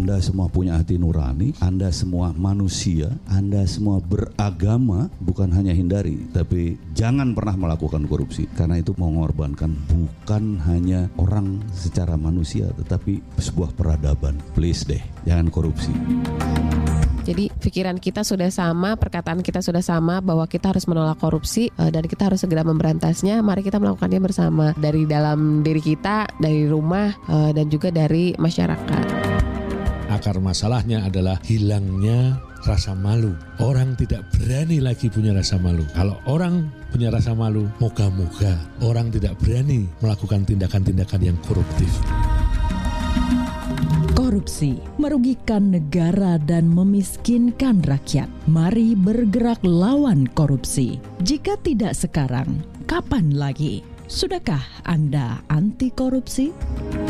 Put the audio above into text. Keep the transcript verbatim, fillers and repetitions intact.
Anda semua punya hati nurani, Anda semua manusia, Anda semua beragama, bukan hanya hindari, tapi jangan pernah melakukan korupsi. Karena itu mengorbankan bukan hanya orang secara manusia, tetapi sebuah peradaban. Please deh, jangan korupsi. Jadi pikiran kita sudah sama, perkataan kita sudah sama bahwa kita harus menolak korupsi uh, dan kita harus segera memberantasnya. Mari kita melakukannya bersama dari dalam diri kita, dari rumah uh, dan juga dari masyarakat. Akar masalahnya adalah hilangnya rasa malu. Orang tidak berani lagi punya rasa malu. Kalau orang punya rasa malu, moga-moga orang tidak berani melakukan tindakan-tindakan yang koruptif. Korupsi merugikan negara dan memiskinkan rakyat. Mari bergerak lawan korupsi. Jika tidak sekarang, kapan lagi? Sudahkah Anda anti korupsi?